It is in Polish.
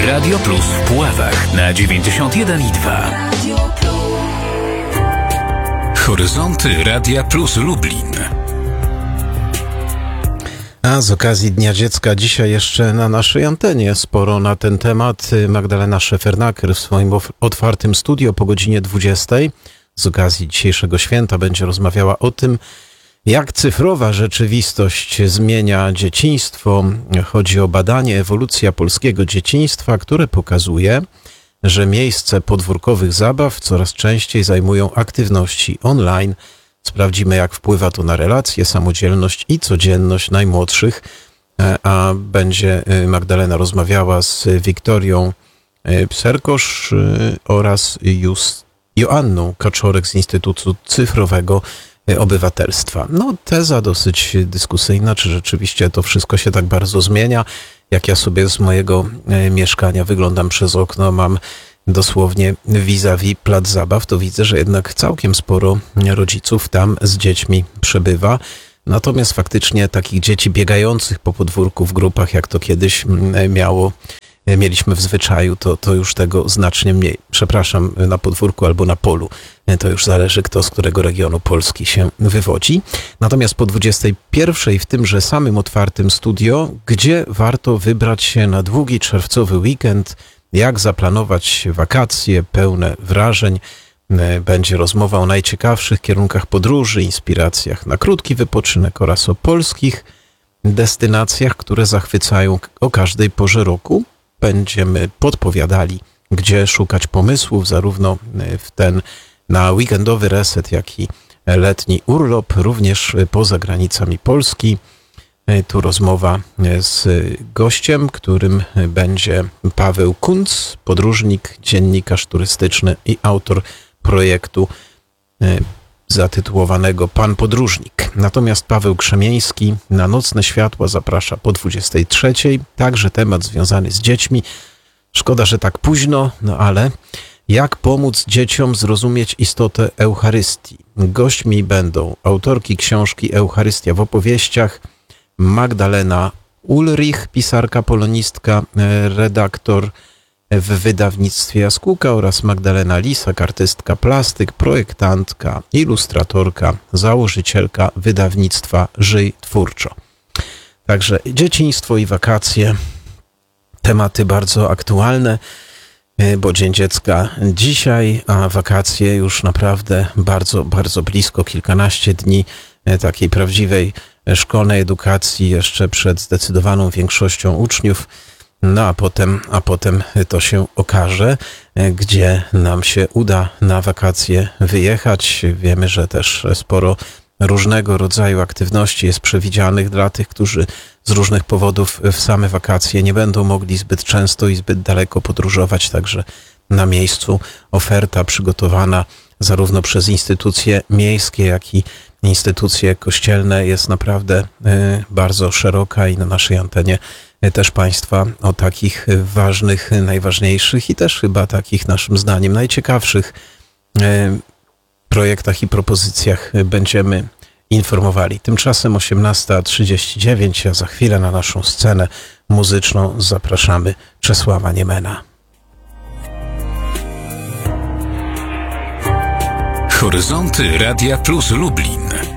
Radio Plus w Puławach na 91,2. Horyzonty Radia Plus Lublin. A z okazji Dnia Dziecka dzisiaj jeszcze na naszej antenie sporo na ten temat. Magdalena Szefernaker w swoim otwartym studio po godzinie 20. Z okazji dzisiejszego święta będzie rozmawiała o tym, jak cyfrowa rzeczywistość zmienia dzieciństwo. Chodzi o badanie Ewolucja polskiego dzieciństwa, które pokazuje, że miejsce podwórkowych zabaw coraz częściej zajmują aktywności online. Sprawdzimy, jak wpływa to na relacje, samodzielność i codzienność najmłodszych. A będzie Magdalena rozmawiała z Wiktorią Pserkosz oraz Joanną Kaczorek z Instytutu Cyfrowego Obywatelstwa. No, teza dosyć dyskusyjna, czy rzeczywiście to wszystko się tak bardzo zmienia. Jak ja sobie z mojego mieszkania wyglądam przez okno, mam dosłownie vis-a-vis plac zabaw, to widzę, że jednak całkiem sporo rodziców tam z dziećmi przebywa. Natomiast faktycznie takich dzieci biegających po podwórku w grupach, jak to kiedyś mieliśmy w zwyczaju, to już tego znacznie mniej. Przepraszam, na podwórku albo na polu. To już zależy, kto z którego regionu Polski się wywodzi. Natomiast po 21:00 w tymże samym otwartym studio, gdzie warto wybrać się na długi czerwcowy weekend, jak zaplanować wakacje pełne wrażeń. Będzie rozmowa o najciekawszych kierunkach podróży, inspiracjach na krótki wypoczynek oraz o polskich destynacjach, które zachwycają o każdej porze roku. Będziemy podpowiadali, gdzie szukać pomysłów, zarówno na weekendowy reset, jak i letni urlop, również poza granicami Polski. Tu rozmowa z gościem, którym będzie Paweł Kunc, podróżnik, dziennikarz turystyczny i autor projektu zatytułowanego Pan Podróżnik. Natomiast Paweł Krzemieński na Nocne Światła zaprasza po 23:00. Także temat związany z dziećmi. Szkoda, że tak późno, no ale jak pomóc dzieciom zrozumieć istotę Eucharystii? Gośćmi będą autorki książki Eucharystia w opowieściach, Magdalena Ulrich, pisarka, polonistka, redaktor w wydawnictwie Jaskółka, oraz Magdalena Lisak, artystka, plastyk, projektantka, ilustratorka, założycielka wydawnictwa Żyj Twórczo. Także dzieciństwo i wakacje, tematy bardzo aktualne, bo Dzień Dziecka dzisiaj, a wakacje już naprawdę bardzo, bardzo blisko, kilkanaście dni takiej prawdziwej szkolnej edukacji jeszcze przed zdecydowaną większością uczniów. No a potem to się okaże, gdzie nam się uda na wakacje wyjechać. Wiemy, że też sporo różnego rodzaju aktywności jest przewidzianych dla tych, którzy z różnych powodów w same wakacje nie będą mogli zbyt często i zbyt daleko podróżować. Także na miejscu oferta przygotowana zarówno przez instytucje miejskie, jak i instytucje kościelne jest naprawdę bardzo szeroka i na naszej antenie też Państwa o takich ważnych, najważniejszych i też chyba takich naszym zdaniem najciekawszych projektach i propozycjach będziemy informowali. Tymczasem 18:39, a za chwilę na naszą scenę muzyczną zapraszamy Czesława Niemena. Horyzonty Radia Plus Lublin.